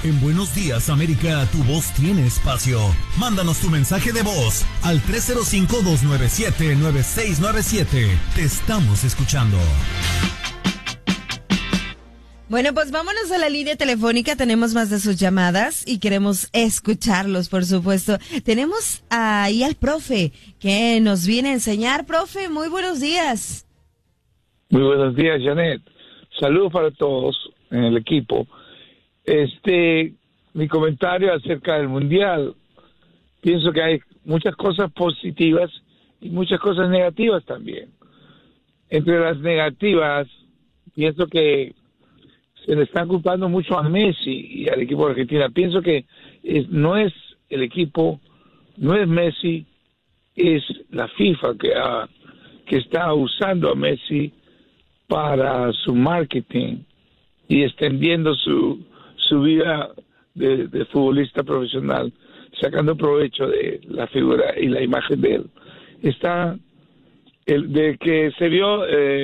En Buenos Días, América, tu voz tiene espacio. Mándanos tu mensaje de voz al 305-297-9697. Te estamos escuchando. Bueno, pues vámonos a la línea telefónica. Tenemos más de sus llamadas y queremos escucharlos, por supuesto. Tenemos ahí al profe que nos viene a enseñar. Profe, muy buenos días. Muy buenos días, Janet. Saludos para todos en el equipo. Mi comentario acerca del Mundial. Pienso que hay muchas cosas positivas y muchas cosas negativas también. Entre las negativas, pienso que se le está culpando mucho a Messi y al equipo de Argentina. Pienso que no es el equipo, no es Messi, es la FIFA que está usando a Messi para su marketing y extendiendo su vida de futbolista profesional, sacando provecho de la figura y la imagen de él. De que se vio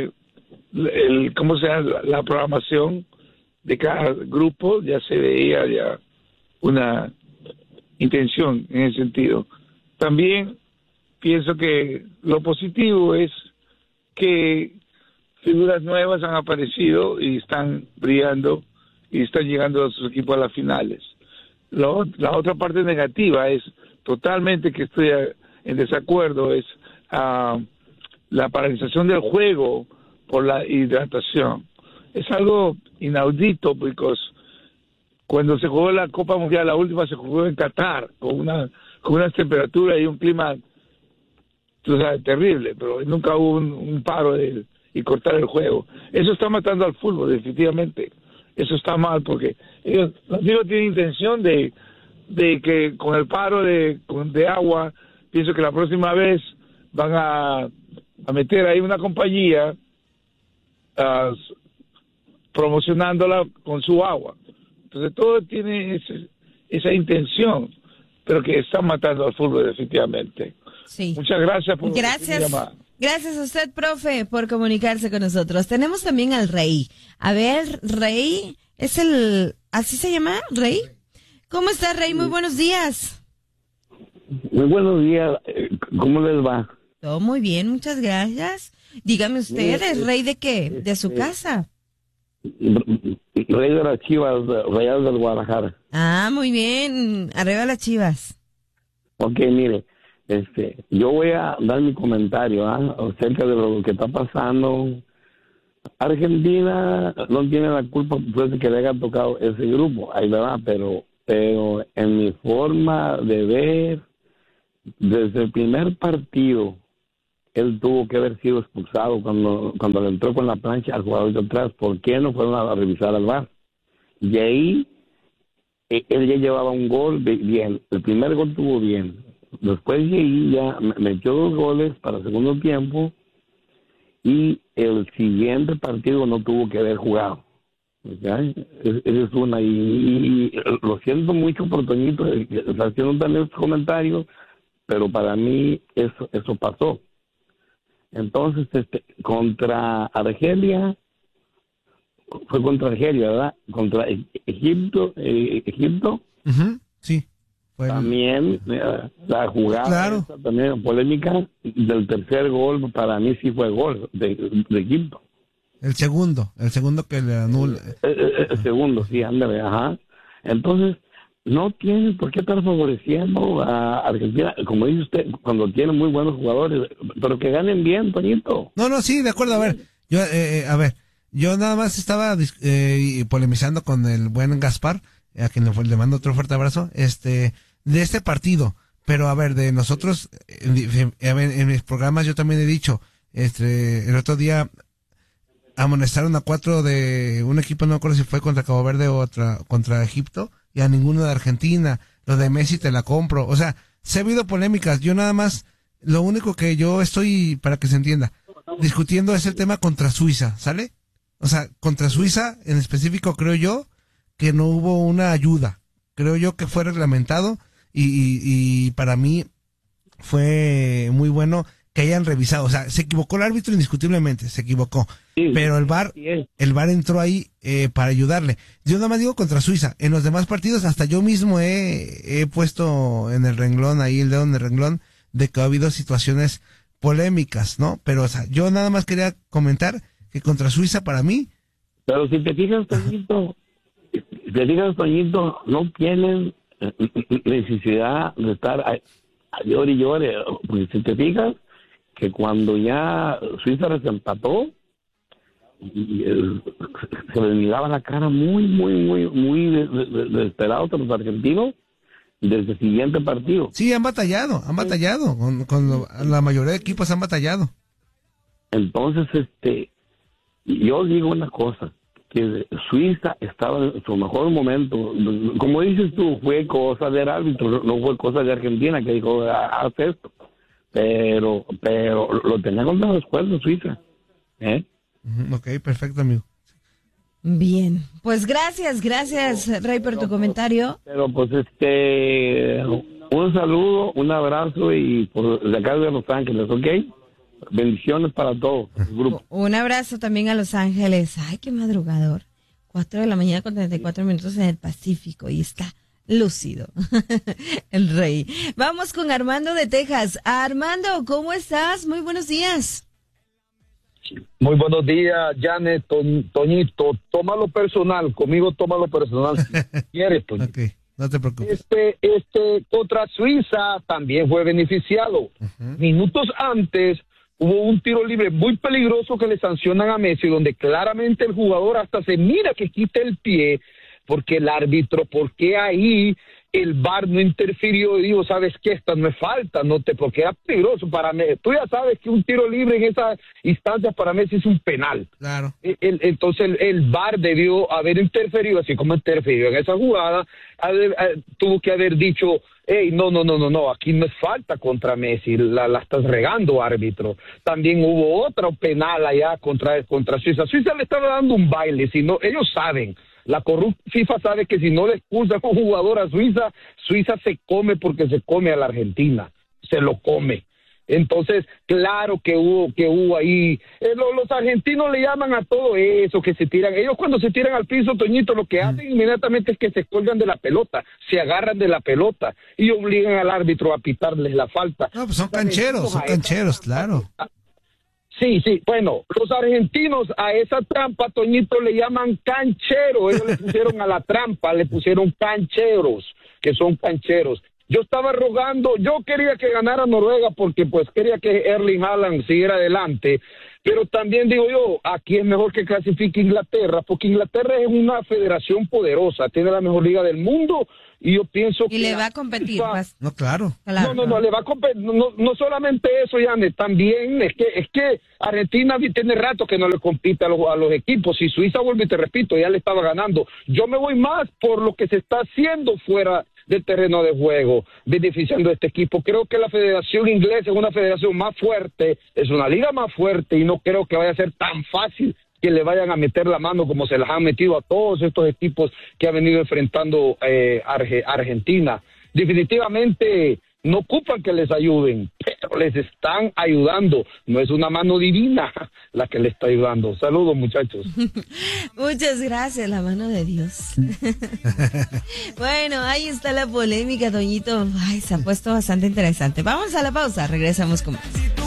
la programación de cada grupo, ya se veía ya una intención en ese sentido. También pienso que lo positivo es que figuras nuevas han aparecido y están brillando y están llegando a sus equipos a las finales. La otra parte negativa es totalmente que estoy en desacuerdo, es la paralización del juego por la hidratación. Es algo inaudito, porque cuando se jugó la Copa Mundial, la última se jugó en Qatar, con unas temperaturas y un clima terrible, pero nunca hubo un paro y cortar el juego. Eso está matando al fútbol, definitivamente. Eso está mal, porque los amigos tienen intención de que con el paro de agua, pienso que la próxima vez van a meter ahí una compañía promocionándola con su agua. Entonces todo tiene esa intención, pero que está matando al fútbol definitivamente. Sí. Muchas gracias por Gracias a usted, profe, por comunicarse con nosotros. Tenemos también al Rey. A ver, Rey, ¿así se llama, Rey? ¿Cómo está, Rey? Muy buenos días. Muy buenos días. ¿Cómo les va? Todo muy bien, muchas gracias. Dígame usted, ¿es Rey de qué? ¿De su casa? Rey de las Chivas, Rayados del Guadalajara. Ah, muy bien. Arriba las Chivas. Ok, mire, yo voy a dar mi comentario acerca de lo que está pasando. Argentina no tiene la culpa de que le haya tocado ese grupo, ahí verdad, pero en mi forma de ver, desde el primer partido, él tuvo que haber sido expulsado cuando le entró con la plancha al jugador de atrás. ¿Por qué no fueron a revisar al VAR? Y ahí él ya llevaba un gol bien. El primer gol estuvo bien. Después de ahí ya metió 2 goles para el segundo tiempo y el siguiente partido no tuvo que haber jugado. ¿Okay? Esa es una. Y lo siento mucho por Toñito, haciendo también estos comentarios, pero para mí eso pasó. Entonces, contra Argelia, fue contra Argelia, ¿verdad? Contra Egipto. Uh-huh, sí. También la jugada, claro. También polémica del tercer gol, para mí sí fue gol de Egipto. El segundo que le anula. El segundo, sí, ándale, ajá. Entonces, no tiene por qué estar favoreciendo a Argentina, como dice usted, cuando tiene muy buenos jugadores, pero que ganen bien, Toñito. No, sí, de acuerdo. Yo nada más estaba polemizando con el buen Gaspar, a quien le mando otro fuerte abrazo, de este partido. Pero a ver, de nosotros, en mis programas yo también he dicho, el otro día amonestaron a 4 de un equipo, no me acuerdo si fue contra Cabo Verde o contra Egipto, y a ninguno de Argentina. Lo de Messi te la compro. O sea, se ha habido polémicas. Yo nada más, lo único que yo estoy, para que se entienda, discutiendo es el tema contra Suiza, ¿sale? O sea, contra Suiza en específico creo yo que no hubo una ayuda. Creo yo que fue reglamentado y para mí fue muy bueno que hayan revisado. O sea, se equivocó el árbitro indiscutiblemente, se equivocó. Sí, pero el VAR entró ahí para ayudarle. Yo nada más digo contra Suiza. En los demás partidos hasta yo mismo he puesto en el renglón, ahí el dedo en el renglón, de que ha habido situaciones polémicas, ¿no? Pero, o sea, yo nada más quería comentar que contra Suiza para mí... Pero si te fijas, Toñito, no tienen necesidad de estar a llore y llore, porque si te fijas que cuando ya Suiza les empató, se les miraba la cara muy desesperados a los argentinos desde el siguiente partido. Sí, han batallado, con la mayoría de equipos han batallado. Entonces, yo digo una cosa, que Suiza estaba en su mejor momento. Como dices tú, fue cosa del árbitro, no fue cosa de Argentina que dijo, haz esto. Pero lo tenía contra los cuernos Suiza. Ok, perfecto, amigo. Bien, pues gracias, Rey, por tu comentario. Pero pues un saludo, un abrazo y por de acá de Los Ángeles, ¿ok? Bendiciones para todos el grupo. Un abrazo también a Los Ángeles. Ay, qué madrugador. 4 de la mañana con 34 minutos en el Pacífico y está lúcido el Rey. Vamos con Armando de Texas. Armando, ¿cómo estás? Muy buenos días. Muy buenos días, Janet, Toñito. Tómalo personal, conmigo tómalo personal. Si quieres, Toñito. Okay, no te preocupes. Contra Suiza también fue beneficiado. Minutos antes hubo un tiro libre muy peligroso que le sancionan a Messi, donde claramente el jugador hasta se mira que quita el pie, porque el árbitro, porque ahí el VAR no interfirió y dijo, ¿sabes qué? Esta no es falta, porque era peligroso para Messi. Tú ya sabes que un tiro libre en esa instancia para Messi es un penal. Claro. Entonces el VAR debió haber interferido, así como interfirió en esa jugada, tuvo que haber dicho, hey, no, aquí no es falta contra Messi, la estás regando, árbitro. También hubo otro penal allá contra Suiza. Suiza le estaba dando un baile, ellos saben. La corrupta FIFA sabe que si no le expulsan a un jugador a Suiza, Suiza se come porque se come a la Argentina, se lo come. Entonces, claro que hubo ahí, los argentinos le llaman a todo eso, que se tiran, ellos cuando se tiran al piso, Toñito, lo que hacen inmediatamente es que se cuelgan de la pelota, se agarran de la pelota y obligan al árbitro a pitarles la falta. No, pues son cancheros, claro. Sí, bueno, los argentinos a esa trampa, Toñito, le llaman canchero. Ellos le pusieron a la trampa, le pusieron cancheros, que son cancheros. Yo estaba rogando, yo quería que ganara Noruega porque pues quería que Erling Haaland siguiera adelante, pero también digo yo, aquí es mejor que clasifique Inglaterra, porque Inglaterra es una federación poderosa, tiene la mejor liga del mundo y yo pienso que... Y le va a competir, pues. No, claro. No, le va a competir, no solamente eso, Janet, también es que Argentina tiene rato que no le compite a los equipos, si Suiza vuelve y te repito, ya le estaba ganando. Yo me voy más por lo que se está haciendo fuera del terreno de juego, beneficiando a este equipo. Creo que la federación inglesa es una federación más fuerte, es una liga más fuerte y no creo que vaya a ser tan fácil que le vayan a meter la mano como se las han metido a todos estos equipos que ha venido enfrentando Argentina. Definitivamente no ocupan que les ayuden, pero les están ayudando. No es una mano divina la que les está ayudando. Saludos, muchachos. Muchas gracias, la mano de Dios. Bueno, ahí está la polémica, Toñito. Ay, se ha puesto bastante interesante. Vamos a la pausa, regresamos con más.